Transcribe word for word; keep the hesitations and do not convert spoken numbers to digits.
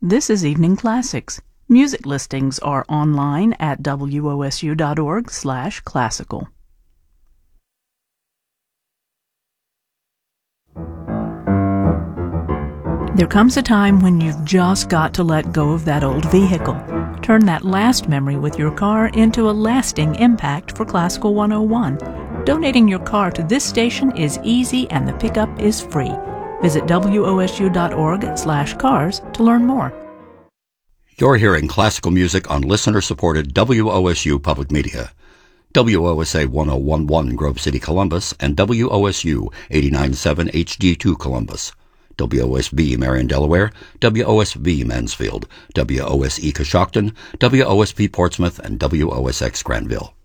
This is Evening Classics. Music listings are online at W O S U dot org slash classical. There comes a time when you've just got to let go of that old vehicle. Turn that last memory with your car into a lasting impact for Classical one oh one. Donating your car to this station is easy and the pickup is free. Visit W O S U dot org slash cars to learn more. You're hearing classical music on listener-supported W O S U Public Media. W O S A ten eleven Grove City, Columbus, and W O S U eighty-nine point seven H D two Columbus. W O S B Marion, Delaware, W O S V Mansfield, W O S E Coshocton, W O S P Portsmouth, and W O S X Granville.